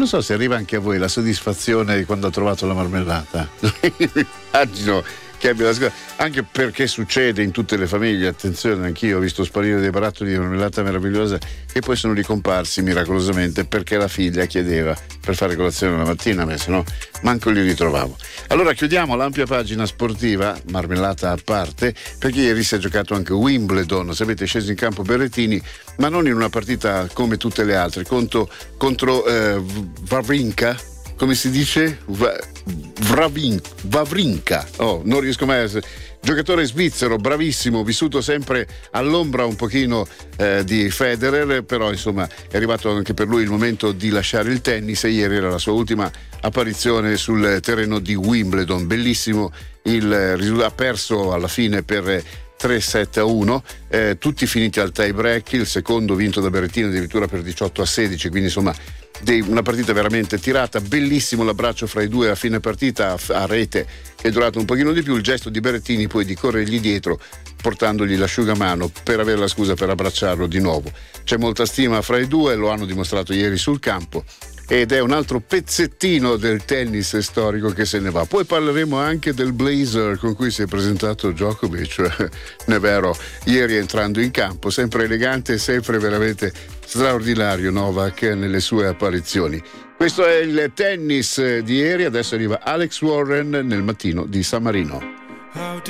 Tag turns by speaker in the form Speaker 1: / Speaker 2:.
Speaker 1: non so se arriva anche a voi la soddisfazione di quando ha trovato la marmellata. Immagino che abbia la scuola, anche perché succede in tutte le famiglie. Attenzione, anch'io ho visto sparire dei barattoli di marmellata meravigliosa e poi sono ricomparsi miracolosamente perché la figlia chiedeva per fare colazione la mattina, se no manco li ritrovavo. Allora chiudiamo l'ampia pagina sportiva, marmellata a parte, perché ieri si è giocato anche Wimbledon. Sapete, è sceso in campo Berrettini, ma non in una partita come tutte le altre, contro Wawrinka, come si dice? Wawrinka. Non riesco mai a... Giocatore svizzero, bravissimo, vissuto sempre all'ombra un pochino di Federer, però insomma è arrivato anche per lui il momento di lasciare il tennis e ieri era la sua ultima apparizione sul terreno di Wimbledon. Bellissimo il risultato, ha perso alla fine per 3-7-1, tutti finiti al tie break, il secondo vinto da Berrettini addirittura per 18-16, quindi insomma una partita veramente tirata. Bellissimo l'abbraccio fra i due a fine partita a rete, che è durato un pochino di più, il gesto di Berrettini poi di corrergli dietro portandogli l'asciugamano per avere la scusa per abbracciarlo di nuovo. C'è molta stima fra i due, lo hanno dimostrato ieri sul campo, ed è un altro pezzettino del tennis storico che se ne va. Poi parleremo anche del blazer con cui si è presentato Djokovic, è vero, ieri entrando in campo, sempre elegante e sempre veramente straordinario Novak nelle sue apparizioni. Questo è il tennis di ieri, adesso arriva Alex Warren nel mattino di San Marino.